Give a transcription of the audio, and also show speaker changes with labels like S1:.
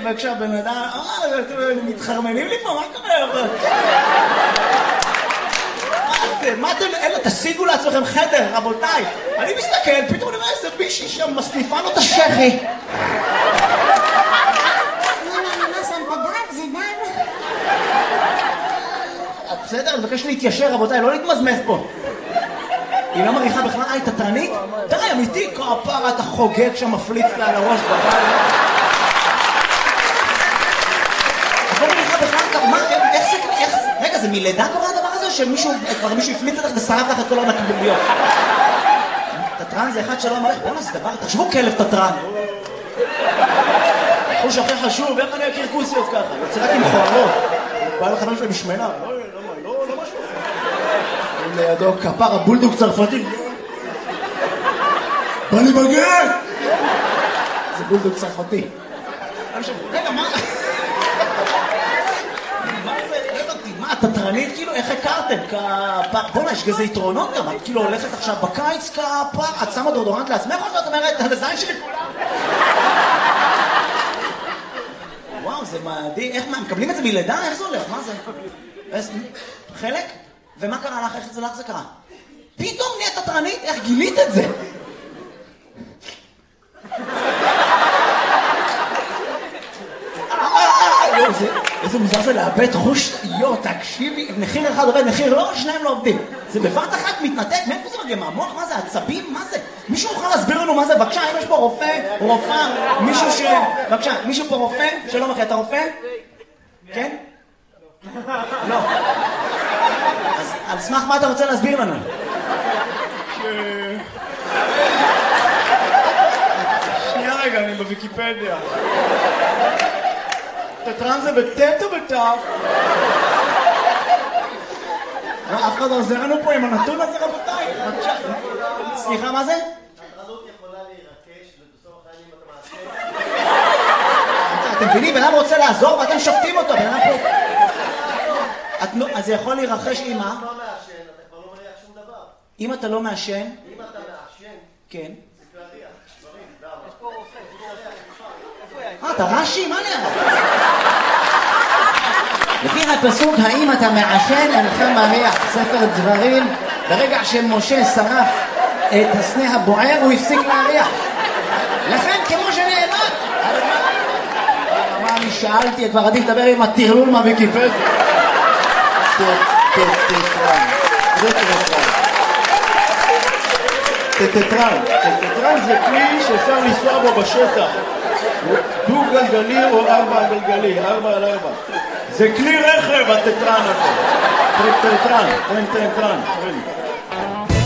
S1: וכשהבן אדם, מתחרמנים לי פה, מה קורה? מה אתם, אלה, תשיגו לעצמכם חדר, רבותיי. אני מסתכל, פתאום נראה איזה בישי שם מסניפה לו את השכי. בסדר, אני מבקש להתיישר, רבותיי, לא להתמזמז פה. היא לא מריחה בכלל, היא תתרנית? די, אמיתי, כפרה, אתה חוגג שם, מפליץ לה על הראש בבית. את לא מריחה בכלל, מה, איך, רגע, זה מלידה קורה הדבר הזה, או שמישהו, כבר מישהו הפליץ לך ושרף לך את כל הנקבוביות? תתרן זה אחד שלא מריח, בואו נעשה דבר, תחשבו כלב תתרן. חוש הכי חשוב, איך אני אכיר כוסיות ככה? יוצא רק עם חוערות. בא לחברים שלי בשמנה, לא משהו. לידו כפר הבולדוג צרפתי. בא לי בגן! זה בולדוג צרפתי. רגע, מה? מה זה? מה, תתרנית? כאילו, איך הכרתם? בוא'נה, יש כזה יתרונות גם. את כאילו הולכת עכשיו בקיץ כפר, את שמה דורדורנט לעצמך או שאת אומרת, הזין שלי כולם? וואו, זה מדהים. איך, מה, מקבלים את זה מלידה? איך זה הולך? מה זה? חלק? ומה קרה לך? איך זה לך זה קרה? פתאום נהיית תתרנית? איך גילית את זה? איזה מוזר זה לאבד חוש, תקשיבי, מחיר אחד עובד, מחיר לא, שניים לא עובדים. זה בבת אחת מתנתק, מאיפה זה מגיע? מהמוח? מה זה? עצבים? מה זה? מישהו יכול להסביר לנו מה זה? בבקשה, אם יש פה רופא, רופאה, מישהו ש... בבקשה, מישהו פה רופא? שלום אחי, אתה רופא? כן? לא. אז על סמך מה אתה רוצה להסביר לנו?
S2: שנייה רגע, אני בוויקיפדיה. תתרן זה בטט או בטף?
S1: אף אחד לא עוזר לנו פה עם הנתון הזה, רבותיי. סליחה, מה זה?
S3: התרנות יכולה להירקש ובסוף החיים אתה מעשה.
S1: אתם מבינים, בן אדם רוצה לעזור ואתם שופטים אותו, בן אדם פה... אז זה יכול להירחש עם מה?
S3: אם אתה לא מעשן, אתה כבר לא מריח שום דבר.
S1: אם אתה לא מעשן...
S3: אם אתה מעשן...
S1: כן.
S3: זה כבר ריח. דברים, למה? יש פה רופא.
S1: אתה רש"י? מה נראה? לפי הפסוק, האם אתה מעשן אינך מריח, ספר דברים, ברגע שמשה שרף את הסנה הבוער, הוא הפסיק להריח. לכן, כמו שנאמר, מה אני שאלתי, כבר עדיף לדבר עם הטרלול מהוויקיפדיה.
S2: טטרן זה כלי שאפשר לנסוע בו בשטח. דו גלגלי או 4 גלגלי, 4 על 4. זה כלי רכב הטטרן הזה. טטרן.